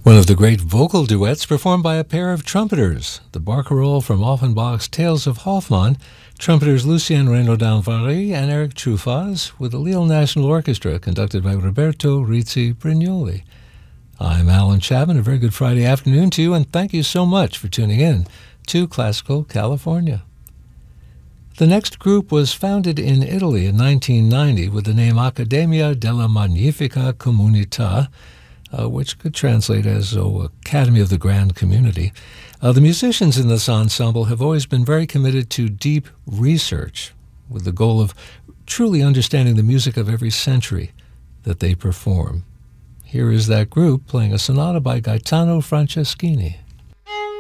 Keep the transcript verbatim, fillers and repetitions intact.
One of the great vocal duets performed by a pair of trumpeters, the barcarolle from Offenbach's Tales of Hoffmann, trumpeters Lucien Renaudin-Vary and Eric Truffaz, with the Lille National Orchestra conducted by Roberto Rizzi Brignoli. I'm Alan Chapman. A very good Friday afternoon to you, and thank you so much for tuning in to Classical California. The next group was founded in Italy in nineteen ninety with the name Accademia della Magnifica Comunità, Uh, which could translate as oh, Academy of the Grand Community. Uh, the musicians in this ensemble have always been very committed to deep research with the goal of truly understanding the music of every century that they perform. Here is that group playing a sonata by Gaetano Franceschini.